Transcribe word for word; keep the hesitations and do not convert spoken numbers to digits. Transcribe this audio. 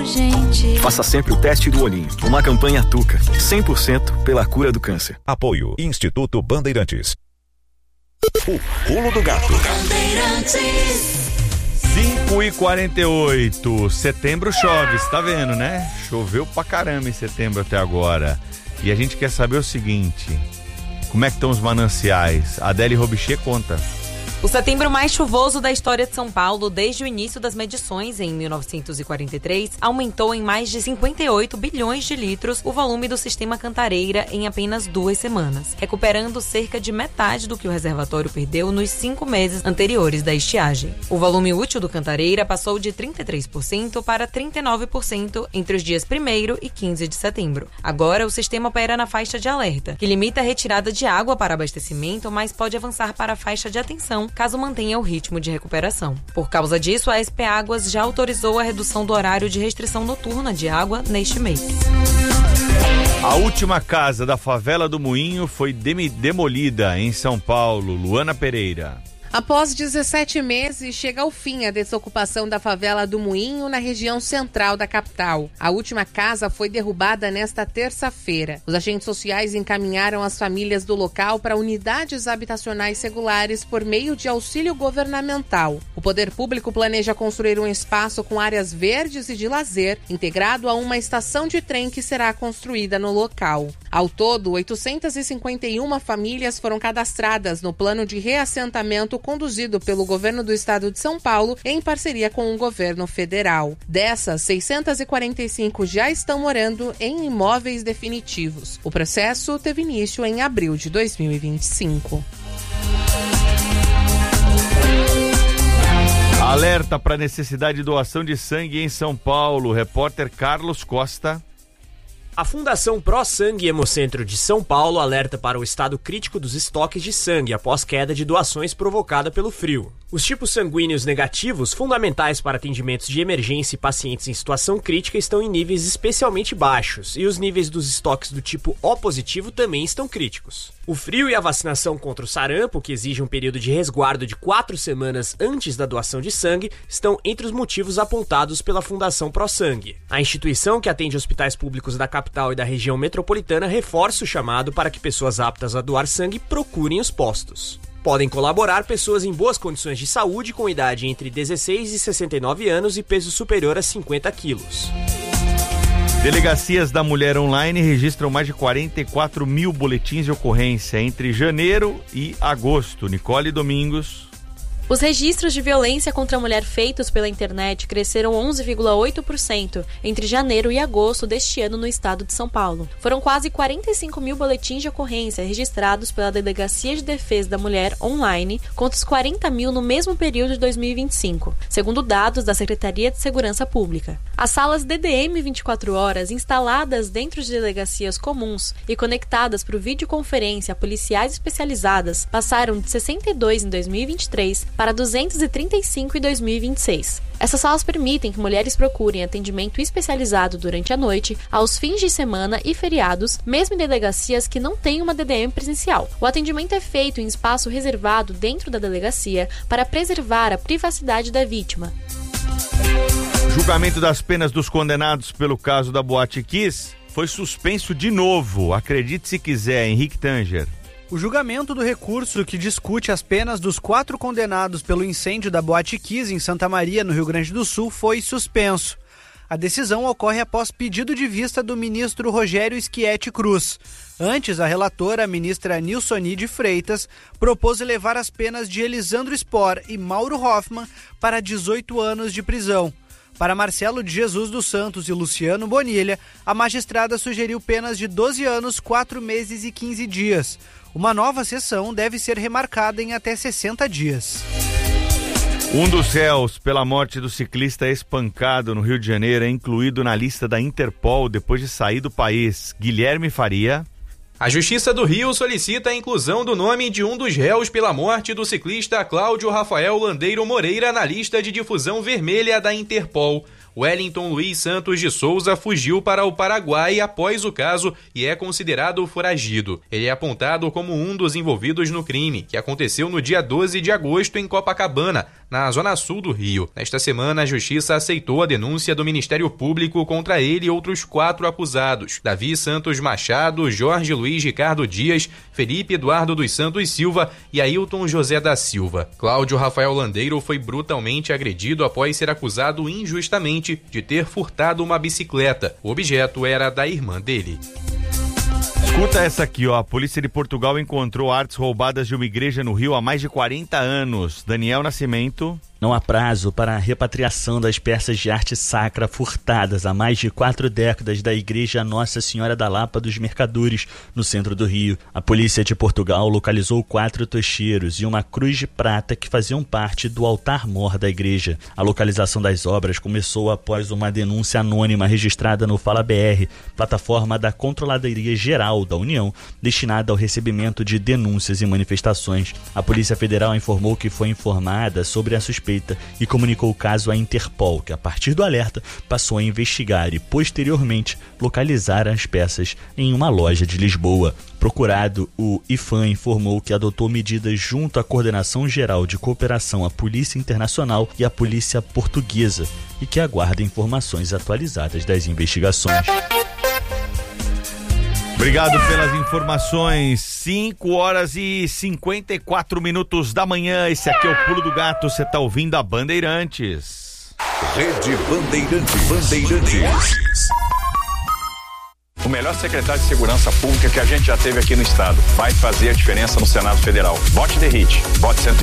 gente. Faça sempre o teste do olhinho. Uma campanha Tuca. cem por cento pela cura do câncer. Apoio Instituto Bandeirantes. O Pulo do Gato. cinco e quarenta e oito. Setembro chove, você tá vendo, né? Choveu pra caramba em setembro até agora. E a gente quer saber o seguinte: como é que estão os mananciais? A Adele Robichê conta. O setembro mais chuvoso da história de São Paulo desde o início das medições em mil novecentos e quarenta e três aumentou em mais de cinquenta e oito bilhões de litros o volume do sistema Cantareira em apenas duas semanas, recuperando cerca de metade do que o reservatório perdeu nos cinco meses anteriores da estiagem. O volume útil do Cantareira passou de trinta e três por cento para trinta e nove por cento entre os dias primeiro e quinze de setembro. Agora, o sistema opera na faixa de alerta, que limita a retirada de água para abastecimento, mas pode avançar para a faixa de atenção caso mantenha o ritmo de recuperação. Por causa disso, a S P Águas já autorizou a redução do horário de restrição noturna de água neste mês. A última casa da favela do Moinho foi dem- demolida em São Paulo. Luana Pereira. Após dezessete meses, chega ao fim a desocupação da favela do Moinho na região central da capital. A última casa foi derrubada nesta terça-feira. Os agentes sociais encaminharam as famílias do local para unidades habitacionais regulares por meio de auxílio governamental. O poder público planeja construir um espaço com áreas verdes e de lazer, integrado a uma estação de trem que será construída no local. Ao todo, oitocentas e cinquenta e uma famílias foram cadastradas no plano de reassentamento conduzido pelo governo do estado de São Paulo em parceria com o governo federal. Dessas, seiscentas e quarenta e cinco já estão morando em imóveis definitivos. O processo teve início em abril de dois mil e vinte e cinco. Alerta para necessidade de doação de sangue em São Paulo. Repórter Carlos Costa. A Fundação Pro Sangue Hemocentro de São Paulo alerta para o estado crítico dos estoques de sangue após queda de doações provocada pelo frio. Os tipos sanguíneos negativos, fundamentais para atendimentos de emergência e pacientes em situação crítica, estão em níveis especialmente baixos, e os níveis dos estoques do tipo O positivo também estão críticos. O frio e a vacinação contra o sarampo, que exige um período de resguardo de quatro semanas antes da doação de sangue, estão entre os motivos apontados pela Fundação Pro Sangue. A instituição, que atende hospitais públicos da capital e da região metropolitana, reforça o chamado para que pessoas aptas a doar sangue procurem os postos. Podem colaborar pessoas em boas condições de saúde com idade entre dezesseis e sessenta e nove anos e peso superior a cinquenta quilos. Delegacias da Mulher Online registram mais de quarenta e quatro mil boletins de ocorrência entre janeiro e agosto. Nicole Domingos. Os registros de violência contra a mulher feitos pela internet cresceram onze vírgula oito por cento entre janeiro e agosto deste ano no estado de São Paulo. Foram quase quarenta e cinco mil boletins de ocorrência registrados pela Delegacia de Defesa da Mulher Online contra os quarenta mil no mesmo período de dois mil e vinte e cinco, segundo dados da Secretaria de Segurança Pública. As salas D D M vinte e quatro horas instaladas dentro de delegacias comuns e conectadas por videoconferência a policiais especializadas passaram de sessenta e dois em dois mil e vinte e três para duzentos e trinta e cinco em dois mil e vinte e seis. Essas salas permitem que mulheres procurem atendimento especializado durante a noite, aos fins de semana e feriados, mesmo em delegacias que não têm uma D D M presencial. O atendimento é feito em espaço reservado dentro da delegacia para preservar a privacidade da vítima. Julgamento das penas dos condenados pelo caso da Boate Kiss foi suspenso de novo. Acredite se quiser, Henrique Tanger. O julgamento do recurso que discute as penas dos quatro condenados pelo incêndio da Boate Kiss em Santa Maria, no Rio Grande do Sul, foi suspenso. A decisão ocorre após pedido de vista do ministro Rogério Schietti Cruz. Antes, a relatora, a ministra Nilsoni de Freitas, propôs elevar as penas de Elisandro Spor e Mauro Hoffman para dezoito anos de prisão. Para Marcelo de Jesus dos Santos e Luciano Bonilha, a magistrada sugeriu penas de doze anos, quatro meses e quinze dias. Uma nova sessão deve ser remarcada em até sessenta dias. Um dos réus pela morte do ciclista espancado no Rio de Janeiro é incluído na lista da Interpol depois de sair do país. Guilherme Faria. A Justiça do Rio solicita a inclusão do nome de um dos réus pela morte do ciclista Cláudio Rafael Landeiro Moreira na lista de difusão vermelha da Interpol. Wellington Luiz Santos de Souza fugiu para o Paraguai após o caso e é considerado foragido. Ele é apontado como um dos envolvidos no crime, que aconteceu no dia doze de agosto em Copacabana, na zona sul do Rio. Nesta semana, a Justiça aceitou a denúncia do Ministério Público contra ele e outros quatro acusados: Davi Santos Machado, Jorge Luiz Ricardo Dias, Felipe Eduardo dos Santos Silva e Ailton José da Silva. Cláudio Rafael Landeiro foi brutalmente agredido após ser acusado injustamente de ter furtado uma bicicleta. O objeto era da irmã dele. Escuta essa aqui, ó. A polícia de Portugal encontrou artes roubadas de uma igreja no Rio há mais de quarenta anos. Daniel Nascimento. Não há prazo para a repatriação das peças de arte sacra furtadas há mais de quatro décadas da Igreja Nossa Senhora da Lapa dos Mercadores, no centro do Rio. A polícia de Portugal localizou quatro tocheiros e uma cruz de prata que faziam parte do altar-mor da igreja. A localização das obras começou após uma denúncia anônima registrada no Fala B R, plataforma da Controladoria Geral da União, destinada ao recebimento de denúncias e manifestações. A Polícia Federal informou que foi informada sobre a suspeita e comunicou o caso à Interpol, que a partir do alerta passou a investigar e posteriormente localizar as peças em uma loja de Lisboa. Procurado, o IFAM informou que adotou medidas junto à Coordenação Geral de Cooperação à Polícia Internacional e à Polícia Portuguesa e que aguarda informações atualizadas das investigações. Obrigado pelas informações. cinco horas e cinquenta e quatro minutos da manhã. Esse aqui é o Pulo do Gato. Você tá ouvindo a Bandeirantes. Rede Bandeirantes. Bandeirantes. O melhor secretário de Segurança Pública que a gente já teve aqui no estado. Vai fazer a diferença no Senado Federal. Vote The Hit. Vote cento e